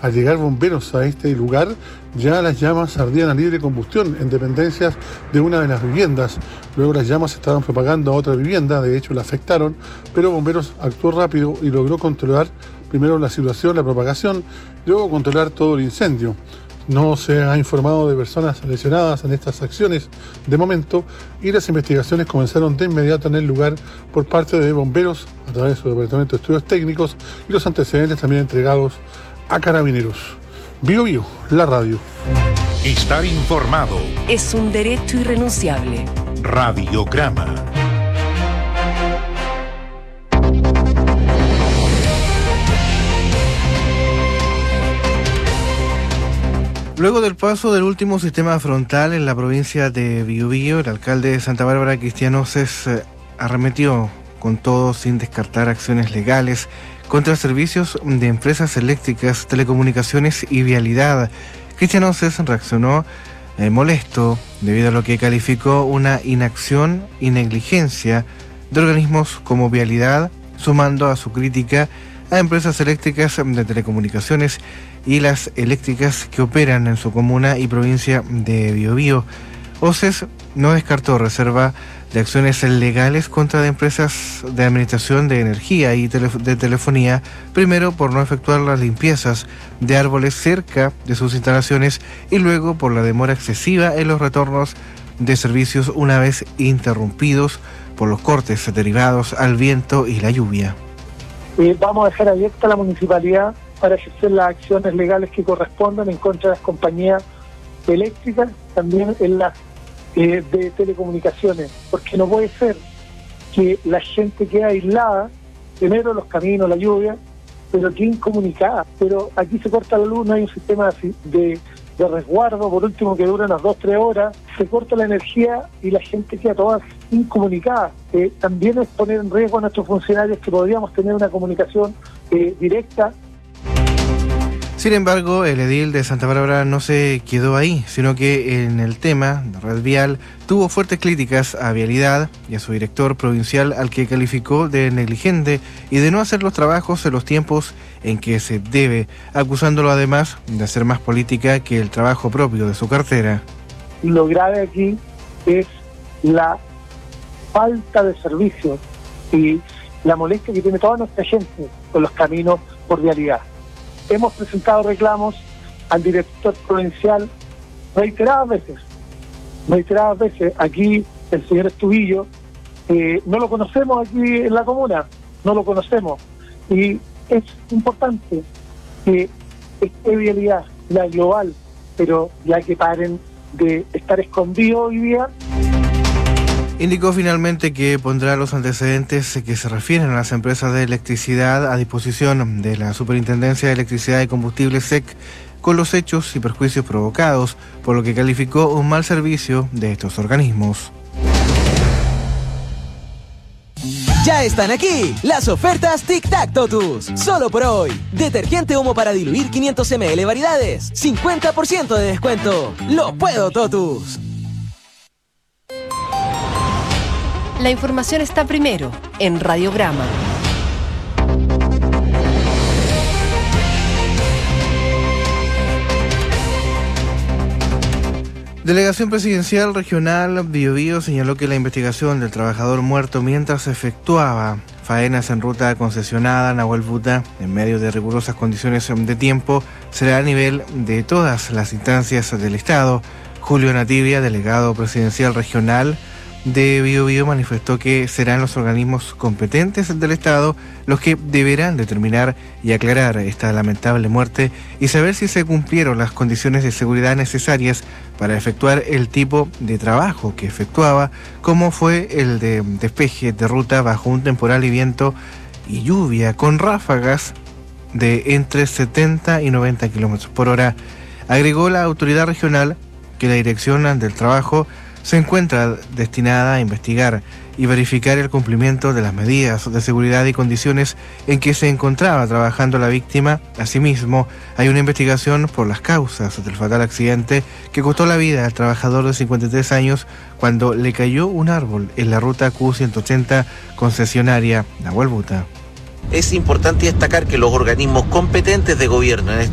Al llegar bomberos a este lugar, ya las llamas ardían a libre combustión en dependencias de una de las viviendas. Luego las llamas se estaban propagando a otra vivienda, de hecho la afectaron, pero bomberos actuó rápido y logró controlar primero la situación, la propagación, luego controlar todo el incendio. No se ha informado de personas lesionadas en estas acciones de momento y las investigaciones comenzaron de inmediato en el lugar por parte de bomberos a través de su departamento de estudios técnicos y los antecedentes también entregados a Carabineros. Bio Bio, la radio. Estar informado es un derecho irrenunciable. Radiograma. Luego del paso del último sistema frontal en la provincia de Biobío, el alcalde de Santa Bárbara, Cristian Oces, arremetió con todo sin descartar acciones legales contra servicios de empresas eléctricas, telecomunicaciones y vialidad. Cristian Oces reaccionó molesto debido a lo que calificó una inacción y negligencia de organismos como Vialidad, sumando a su crítica a empresas eléctricas de telecomunicaciones y las eléctricas que operan en su comuna y provincia de Biobío. Oces no descartó reserva de acciones legales contra empresas de administración de energía y de telefonía, primero por no efectuar las limpiezas de árboles cerca de sus instalaciones y luego por la demora excesiva en los retornos de servicios una vez interrumpidos por los cortes derivados al viento y la lluvia. Vamos a dejar abierta la municipalidad para ejercer las acciones legales que correspondan en contra de las compañías eléctricas, también en las de telecomunicaciones, porque no puede ser que la gente quede aislada, primero los caminos, la lluvia, pero que incomunicada. Pero aquí se corta la luz, no hay un sistema de resguardo, por último que dura unas 2-3 horas, se corta la energía y la gente queda toda incomunicada. También es poner en riesgo a nuestros funcionarios que podríamos tener una comunicación directa. Sin embargo, el edil de Santa Bárbara no se quedó ahí, sino que en el tema de red vial tuvo fuertes críticas a Vialidad y a su director provincial, al que calificó de negligente y de no hacer los trabajos en los tiempos en que se debe, acusándolo además de hacer más política que el trabajo propio de su cartera. Lo grave aquí es la falta de servicio y la molestia que tiene toda nuestra gente con los caminos por Vialidad. Hemos presentado reclamos al director provincial reiteradas veces. Aquí el señor Estubillo, no lo conocemos aquí en la comuna, no lo conocemos. Y es importante que esté Vialidad, la global, pero ya que paren de estar escondidos hoy día. Indicó finalmente que pondrá los antecedentes que se refieren a las empresas de electricidad a disposición de la Superintendencia de Electricidad y Combustibles SEC con los hechos y perjuicios provocados, por lo que calificó un mal servicio de estos organismos. Ya están aquí las ofertas Tic Tac Totus. Solo por hoy. Detergente Omo para diluir 500 ml variedades. 50% de descuento. ¡Lo puedo, Totus! La información está primero en Radiograma. Delegación Presidencial Regional Biobío señaló que la investigación del trabajador muerto mientras efectuaba faenas en ruta concesionada Nahuel Buta, en medio de rigurosas condiciones de tiempo, será a nivel de todas las instancias del Estado. Julio Nativia, delegado presidencial regional de Biobío, manifestó que serán los organismos competentes del Estado los que deberán determinar y aclarar esta lamentable muerte y saber si se cumplieron las condiciones de seguridad necesarias para efectuar el tipo de trabajo que efectuaba, como fue el de despeje de ruta bajo un temporal y viento y lluvia con ráfagas de entre 70 y 90 kilómetros por hora. Agregó la autoridad regional que la Dirección del Trabajo se encuentra destinada a investigar y verificar el cumplimiento de las medidas de seguridad y condiciones en que se encontraba trabajando la víctima. Asimismo, hay una investigación por las causas del fatal accidente que costó la vida al trabajador de 53 años cuando le cayó un árbol en la ruta Q180 concesionaria Nahuel Buta. Es importante destacar que los organismos competentes de gobierno, en